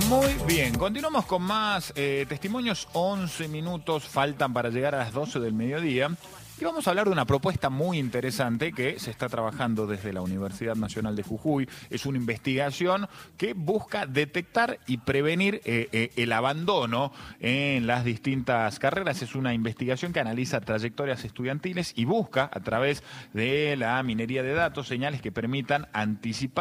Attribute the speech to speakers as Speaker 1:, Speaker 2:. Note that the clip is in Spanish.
Speaker 1: Muy bien, continuamos con más testimonios. 11 minutos faltan para llegar a las 12 del mediodía. Y vamos a hablar de una propuesta muy interesante que se está trabajando desde la Universidad Nacional de Jujuy. Es una investigación que busca detectar y prevenir el abandono en las distintas carreras. Es una investigación que analiza trayectorias estudiantiles y busca, a través de la minería de datos, señales que permitan anticipar